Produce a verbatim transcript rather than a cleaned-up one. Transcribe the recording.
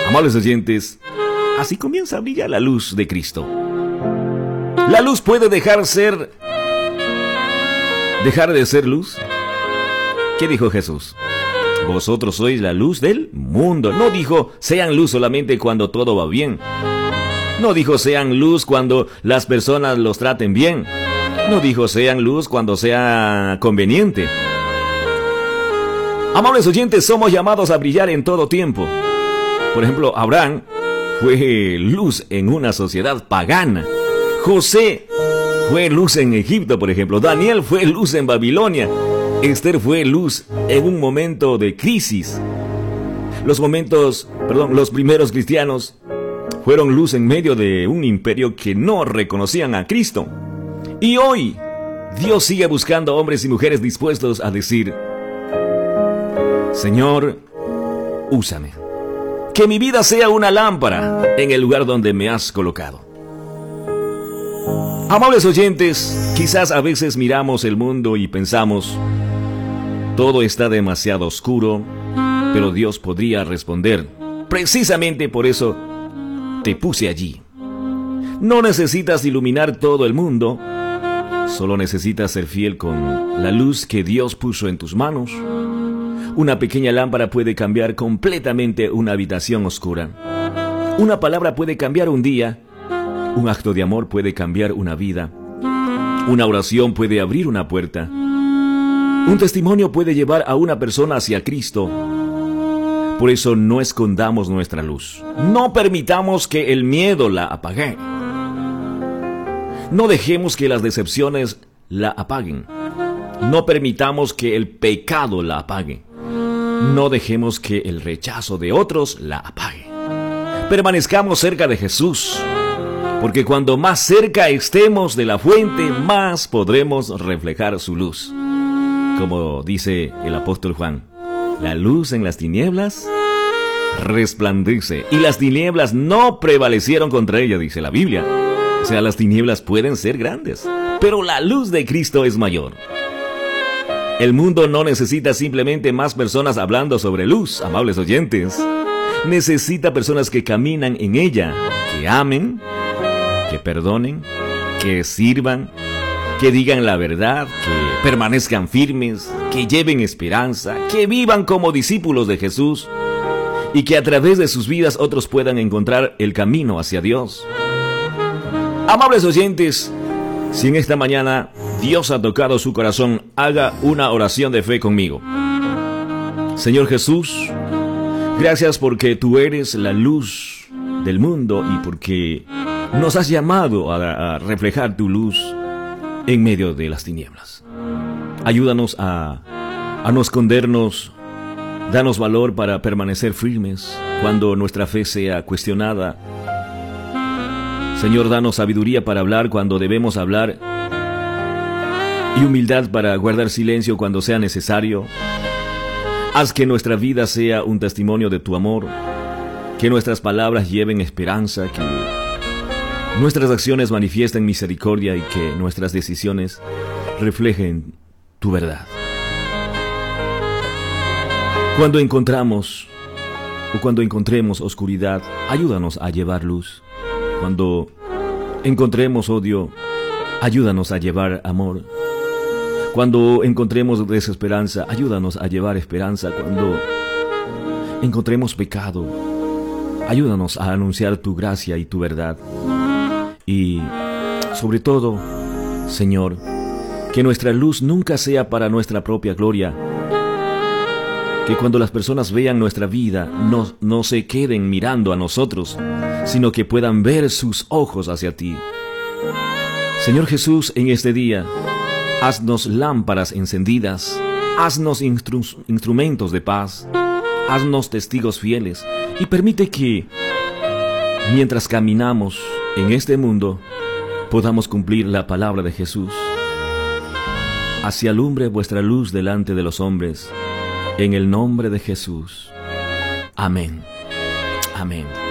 Amables oyentes, así comienza a brillar la luz de Cristo. La luz puede dejar ser... ¿Dejar de ser luz? ¿Qué dijo Jesús? Vosotros sois la luz del mundo. No dijo, sean luz solamente cuando todo va bien. No dijo, sean luz cuando las personas los traten bien. No dijo, sean luz cuando sea conveniente. Amables oyentes, somos llamados a brillar en todo tiempo. Por ejemplo, Abraham fue luz en una sociedad pagana. José fue luz en Egipto, por ejemplo. Daniel fue luz en Babilonia. Esther fue luz en un momento de crisis. Los momentos, perdón, los primeros cristianos fueron luz en medio de un imperio que no reconocían a Cristo. Y hoy, Dios sigue buscando hombres y mujeres dispuestos a decir: Señor, úsame. Que mi vida sea una lámpara en el lugar donde me has colocado. Amables oyentes, quizás a veces miramos el mundo y pensamos: todo está demasiado oscuro, pero Dios podría responder: precisamente por eso te puse allí. No necesitas iluminar todo el mundo, solo necesitas ser fiel con la luz que Dios puso en tus manos. Una pequeña lámpara puede cambiar completamente una habitación oscura. Una palabra puede cambiar un día. Un acto de amor puede cambiar una vida. Una oración puede abrir una puerta. Un testimonio puede llevar a una persona hacia Cristo. Por eso no escondamos nuestra luz. No permitamos que el miedo la apague. No dejemos que las decepciones la apaguen. No permitamos que el pecado la apague. No dejemos que el rechazo de otros la apague. Permanezcamos cerca de Jesús, porque cuando más cerca estemos de la fuente, más podremos reflejar su luz. Como dice el apóstol Juan, la luz en las tinieblas resplandece, y las tinieblas no prevalecieron contra ella, dice la Biblia. O sea, las tinieblas pueden ser grandes, pero la luz de Cristo es mayor. El mundo no necesita simplemente más personas hablando sobre luz, amables oyentes. Necesita personas que caminan en ella, que amen, que perdonen, que sirvan, que digan la verdad, que permanezcan firmes, que lleven esperanza, que vivan como discípulos de Jesús y que a través de sus vidas otros puedan encontrar el camino hacia Dios. Amables oyentes, si en esta mañana Dios ha tocado su corazón, haga una oración de fe conmigo. Señor Jesús, gracias porque tú eres la luz del mundo y porque nos has llamado a, a reflejar tu luz en medio de las tinieblas. Ayúdanos a, a no escondernos, danos valor para permanecer firmes cuando nuestra fe sea cuestionada. Señor, danos sabiduría para hablar cuando debemos hablar y humildad para guardar silencio cuando sea necesario. Haz que nuestra vida sea un testimonio de tu amor, que nuestras palabras lleven esperanza, que nuestras acciones manifiesten misericordia y que nuestras decisiones reflejen tu verdad. Cuando encontramos o cuando encontremos oscuridad, ayúdanos a llevar luz. Cuando encontremos odio, ayúdanos a llevar amor. Cuando encontremos desesperanza, ayúdanos a llevar esperanza. Cuando encontremos pecado, ayúdanos a anunciar tu gracia y tu verdad. Y sobre todo, Señor, que nuestra luz nunca sea para nuestra propia gloria. Que cuando las personas vean nuestra vida, no, no se queden mirando a nosotros, sino que puedan ver sus ojos hacia ti. Señor Jesús, en este día, haznos lámparas encendidas, haznos instru- instrumentos de paz, haznos testigos fieles y permite que, mientras caminamos en este mundo, podamos cumplir la palabra de Jesús. Así alumbre vuestra luz delante de los hombres, en el nombre de Jesús. Amén. Amén.